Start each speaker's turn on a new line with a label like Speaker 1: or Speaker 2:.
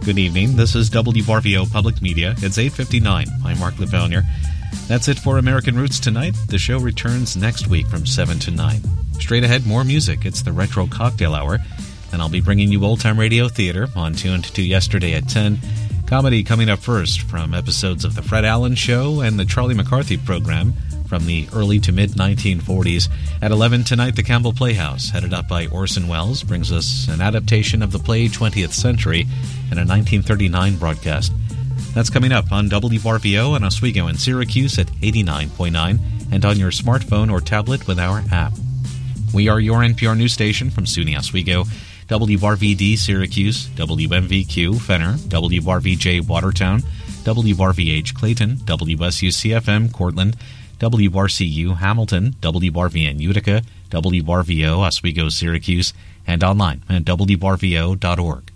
Speaker 1: Good evening. This is WRVO Public Media. It's 8:59. I'm Mark Lefonier. That's it for American Roots tonight. The show returns next week from 7 to 9. Straight ahead, more music. It's the Retro Cocktail Hour. Then I'll be bringing you Old-Time Radio Theater on Tuned to Yesterday at 10. Comedy coming up first from episodes of The Fred Allen Show and the Charlie McCarthy program from the early to mid-1940s. At 11 tonight, the Campbell Playhouse, headed up by Orson Welles, brings us an adaptation of the play 20th Century in a 1939 broadcast. That's coming up on WRVO and Oswego in Syracuse at 89.9 and on your smartphone or tablet with our app. We are your NPR news station from SUNY Oswego, WRVD Syracuse, WMVQ Fenner, WRVJ Watertown, WRVH Clayton, WSUCFM Cortland, WRCU Hamilton, WRVN Utica, WRVO Oswego Syracuse, and online at WRVO.org.